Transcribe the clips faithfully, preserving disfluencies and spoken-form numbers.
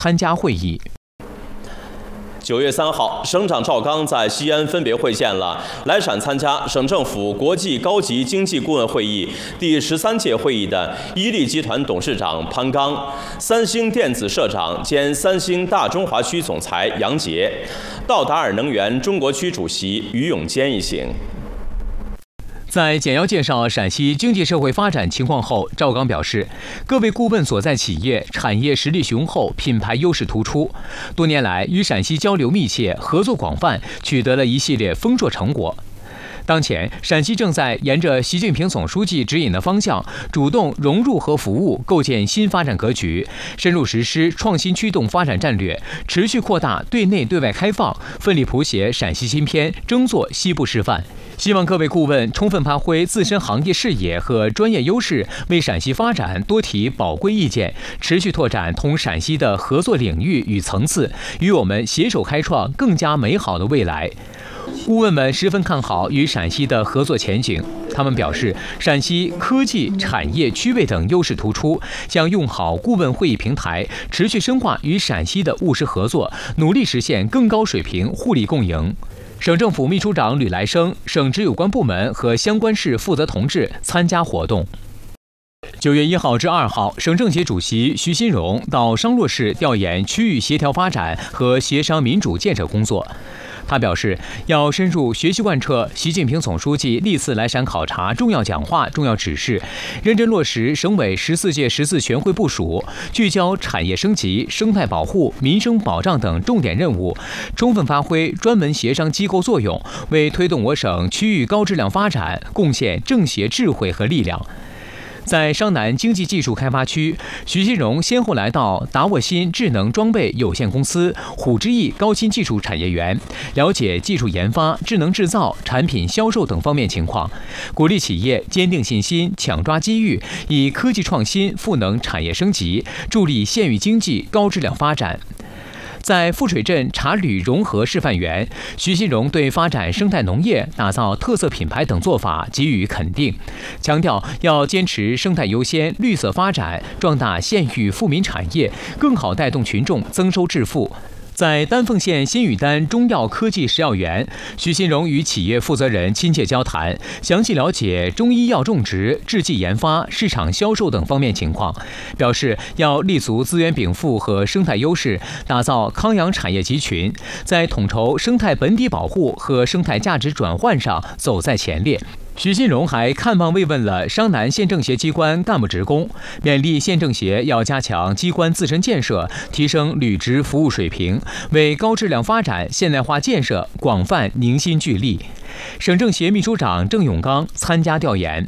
参加会议。 九月三号，省长赵刚在西安分别会见了来陕参加省政府国际高级经济顾问会议第十三届会议的伊利集团董事长潘刚、三星电子社长兼三星大中华区总裁杨杰、道达尔能源中国区主席于永坚一行。 在简要介绍陕西经济社会发展情况后，赵刚表示，各位顾问所在企业产业实力雄厚，品牌优势突出，多年来与陕西交流密切，合作广泛，取得了一系列丰硕成果。当前，陕西正在沿着习近平总书记指引的方向，主动融入和服务，构建新发展格局，深入实施创新驱动发展战略，持续扩大对内对外开放，奋力谱写陕西新篇，争做西部示范。希望各位顾问充分发挥自身行业视野和专业优势，为陕西发展多提宝贵意见，持续拓展同陕西的合作领域与层次，与我们携手开创更加美好的未来。顾问们十分看好与陕西的合作前景，他们表示，陕西科技、产业、区位等优势突出，将用好顾问会议平台，持续深化与陕西的务实合作，努力实现更高水平互利共赢。省政府秘书长吕来生、省直有关部门和相关市负责同志参加活动。九月一号至二号，省政协主席徐新荣到商洛市调研区域协调发展和协商民主建设工作。他表示，要深入学习贯彻习近平总书记历次来陕考察重要讲话、重要指示，认真落实省委十四届十四全会部署，聚焦产业升级、生态保护、民生保障等重点任务，充分发挥专门协商机构作用，为推动我省区域高质量发展贡献政协智慧和力量。在商南经济技术开发区，徐新荣先后来到达沃新智能装备有限公司、虎之翼高新技术产业园，了解技术研发、智能制造、产品销售等方面情况，鼓励企业坚定信心、抢抓机遇，以科技创新赋能产业升级，助力县域经济高质量发展。在富水镇茶旅融合示范园，徐新荣对发展生态农业、打造特色品牌等做法给予肯定，强调要坚持生态优先、绿色发展，壮大县域富民产业，更好带动群众增收致富。在丹凤县新宇丹中药科技食药园，徐新荣与企业负责人亲切交谈，详细了解中医药种植、制剂研发、市场销售等方面情况，表示要立足资源禀赋和生态优势，打造康养产业集群，在统筹生态本底保护和生态价值转换上走在前列。徐新荣还看望慰问了商南县政协机关干部职工，勉励县政协要加强机关自身建设，提升履职服务水平，为高质量发展现代化建设广泛凝心聚力。省政协秘书长郑永刚参加调研。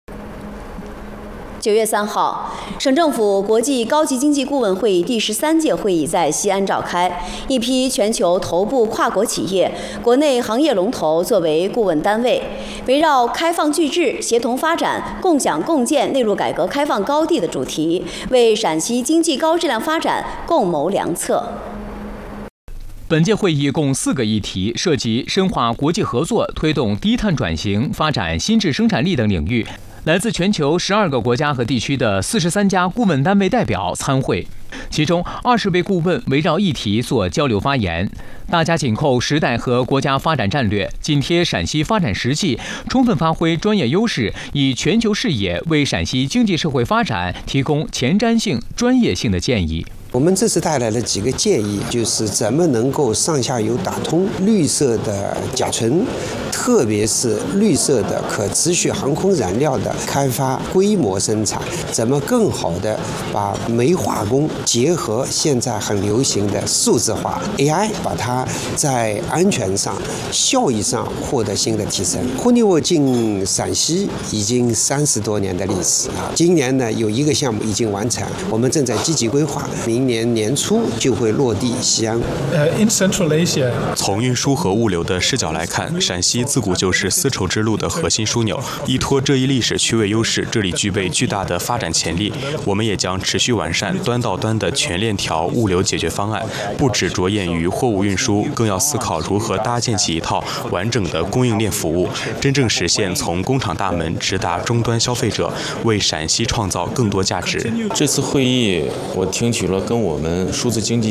九月三号，省政府国际高级经济顾问会议第十三届会议在西安召开。一批全球头部跨国企业、国内行业龙头作为顾问单位，围绕开放聚智、协同发展、共享共建内陆改革开放高地的主题，为陕西经济高质量发展共谋良策。 本届会议共四个议题，涉及深化国际合作、推动低碳转型、发展新质生产力等领域。来自全球十二个国家和地区的四十三家顾问单位代表参会，其中二十位顾问围绕议题做交流发言。大家紧扣时代和国家发展战略，紧贴陕西发展实际，充分发挥专业优势，以全球视野为陕西经济社会发展提供前瞻性、专业性的建议。 我们这次带来了几个建议，就是怎么能够上下游打通绿色的甲醇，特别是绿色的可持续航空燃料的开发规模生产，怎么更好的把煤化工结合现在很流行的数字化 A I， 把它在安全上、效益上获得新的提升。霍尼沃进陕西已经三十多年的历史啊，今年呢有一个项目已经完成，我们正在积极规划，明年年初就会落地西安。 从运输和物流的视角来看，陕西自古就是丝绸之路的核心枢纽，依托这一历史区位优势，这里具备巨大的发展潜力。我们也将持续完善端到端的全链条物流解决方案，不只着眼于货物运输，更要思考如何搭建起一套完整的供应链服务，真正实现从工厂大门直达终端消费者，为陕西创造更多价值。 这次会议我听取了跟我们数字经济